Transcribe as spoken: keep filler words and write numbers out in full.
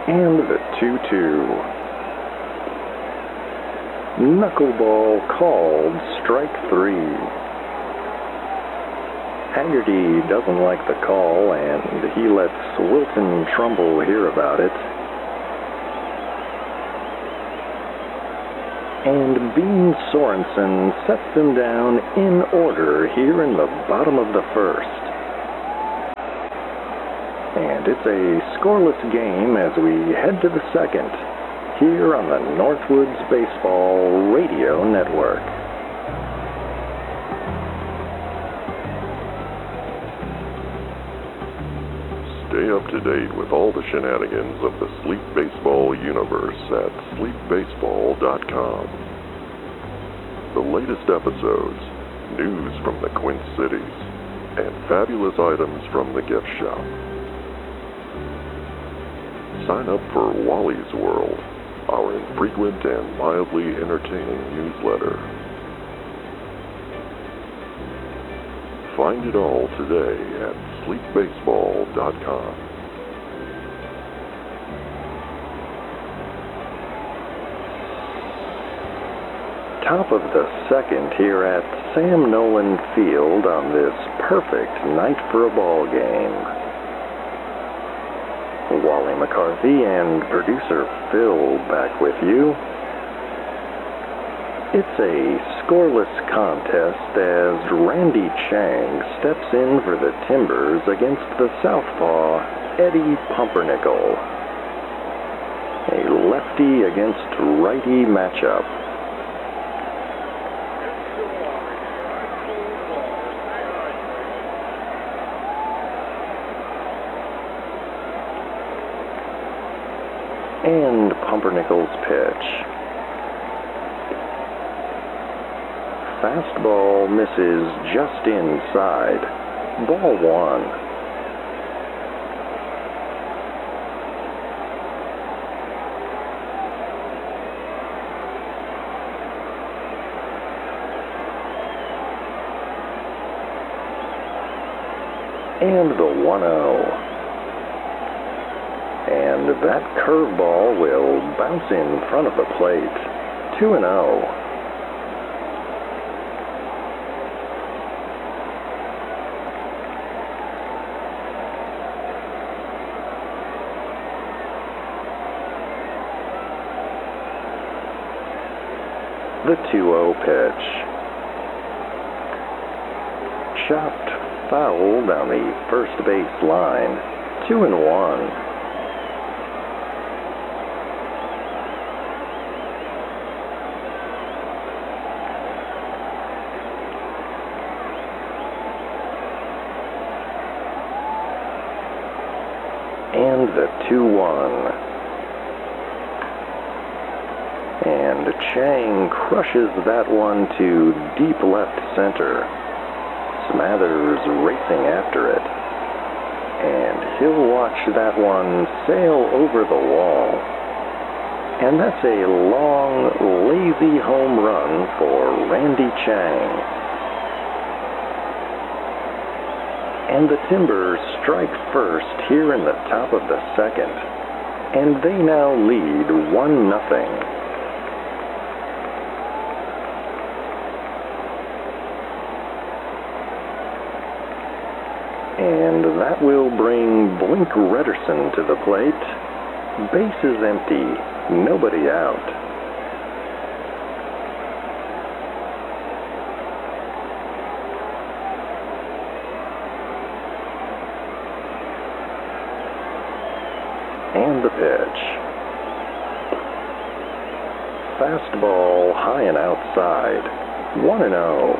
And the two two. Knuckleball called strike three. Haggerty doesn't like the call, and he lets Wilton Trumbull hear about it. And Bean Sorensen sets them down in order here in the bottom of the first. And it's a scoreless game as we head to the second, here on the Northwoods Baseball Radio Network. Stay up to date with all the shenanigans of the Sleep Baseball universe at sleep baseball dot com. The latest episodes, news from the Quint Cities, and fabulous items from the gift shop. Sign up for Wally's World, our infrequent and mildly entertaining newsletter. Find it all today at sleep baseball dot com. Top of the second here at Sam Nolan Field on this perfect night for a ball game. Wally McCarthy and producer Phil back with you. It's a scoreless contest as Randy Chang steps in for the Timbers against the southpaw Eddie Pumpernickel. A lefty against righty matchup. And Pumpernickel's pitch. Fastball misses just inside. Ball one. And the one oh. And that curveball will bounce in front of the plate. two and oh. The two oh pitch. Chopped foul down the first base line. Two and one. And the two one. And Chang crushes that one to deep left center. Smathers racing after it. And he'll watch that one sail over the wall. And that's a long, lazy home run for Randy Chang. And the Timbers strike first here in the top of the second. And they now lead one nothing. And that will bring Blink Redderson to the plate. Bases empty, nobody out. And the pitch. Fastball high and outside. one and oh.